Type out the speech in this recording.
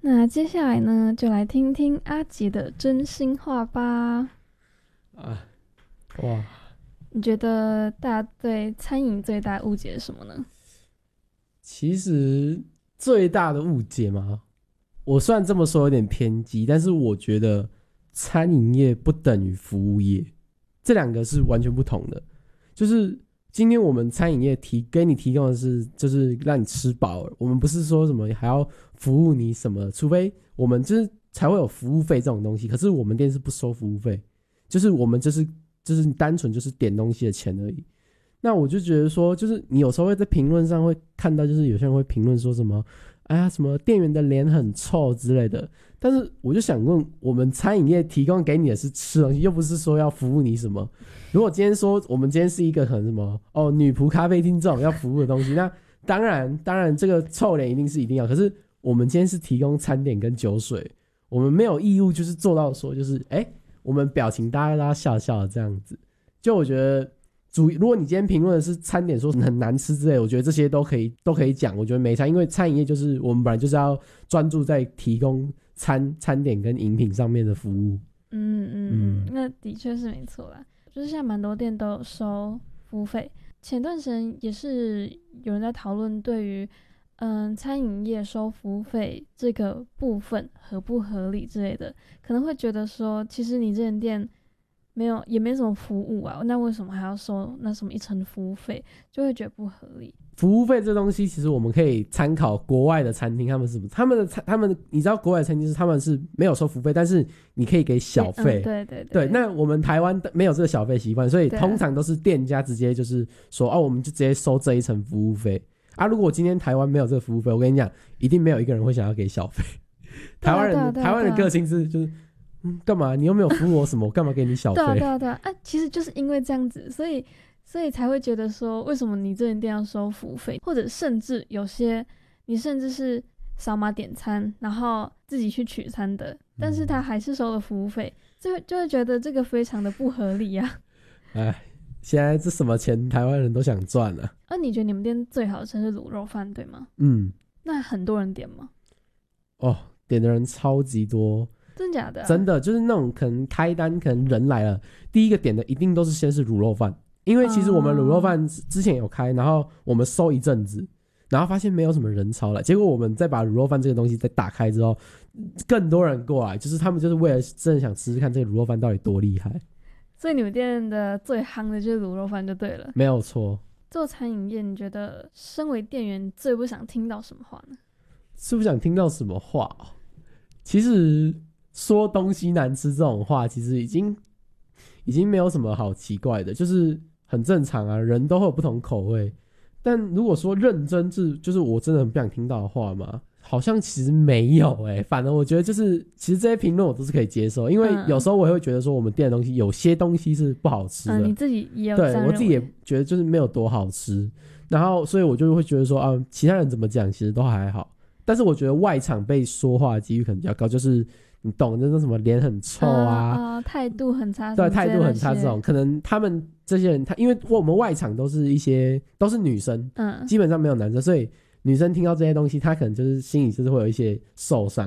那接下来呢，就来听听阿杰的真心话吧。 哇， 你觉得大家对餐饮最大的误解是什么呢？ 其实最大的误解嘛，我虽然这么说有点偏激，但是我觉得餐饮业不等于服务业，这两个是完全不同的。就是今天我们餐饮业给你提供的是，就是让你吃饱了，我们不是说什么还要服务你什么，除非我们就是才会有服务费这种东西。可是我们店是不收服务费，就是我们就是单纯就是点东西的钱而已。那我就觉得说，就是你有时候会在评论上会看到，就是有些人会评论说什么，哎呀，什么店员的脸很臭之类的。但是我就想问，我们餐饮业提供给你的是吃东西，又不是说要服务你什么。如果今天说我们今天是一个可能什么女仆咖啡厅这种要服务的东西，那当然这个臭脸一定要。可是我们今天是提供餐点跟酒水，我们没有义务就是做到说就是我们表情大家笑笑的这样子。就我觉得如果你今天评论的是餐点说很难吃之类，我觉得这些都可以讲，我觉得没差，因为餐饮业就是我们本来就是要专注在提供餐点跟饮品上面的服务。 那的确是没错啦，就是现在蛮多店都有收服务费。前段时间也是有人在讨论对于餐饮业收服务费这个部分合不合理之类的，可能会觉得说，其实你这间店也没什么服务啊，那为什么还要收那什么一层服务费，就会觉得不合理。 服务费这东西其实我们可以参考国外的餐厅，他们你知道国外的餐厅是他们是没有收服务费，但是你可以给小费。对，那我们台湾没有这个小费习惯，所以通常都是店家直接就是说我们就直接收这一层服务费啊。如果今天台湾没有这个服务费，我跟你讲，一定没有一个人会想要给小费。台湾人个性是就是干嘛？你又没有服务我什么，我干嘛给你小费？ 对啊，其实就是因为这样子，所以才会觉得说，为什么你这间店要收服务费，或者甚至有些你甚至是扫码点餐，然后自己去取餐的，但是他还是收了服务费，就会觉得这个非常的不合理啊。 现在这什么钱台湾人都想赚啊。 你觉得你们店最好吃是卤肉饭对吗？那很多人点吗？ 点的人超级多。 真假的真的就是那种可能开单可能人来了，第一个点的一定都是先是卤肉饭，因为其实我们卤肉饭之前有开，然后我们收一阵子，然后发现没有什么人潮了，结果我们再把卤肉饭这个东西再打开之后，更多人过来，就是他们就是为了真的想吃吃看这个卤肉饭到底多厉害。 所以你们店的最夯的就是卤肉饭就对了。 没有错。 做餐饮业，你觉得身为店员最不想听到什么话呢？ 是不想听到什么话其实说东西难吃这种话，其实已经没有什么好奇怪的，就是很正常啊，人都会有不同口味。但如果说认真就是我真的很不想听到的话嘛，好像其实没有反而我觉得就是其实这些评论我都是可以接受，因为有时候我也会觉得说我们店的东西有些东西是不好吃的。 你自己也有这样认为？ 对，我自己也觉得就是没有多好吃，然后所以我就会觉得说其他人怎么讲其实都还好。但是我觉得外场被说话的几率可能比较高，就是你懂那种什么脸很臭态度很差， 对，态度很差这种，可能他们这些人因为我们外场都是女生，基本上没有男生，所以女生听到这些东西，她可能就是心里就是会有一些受伤。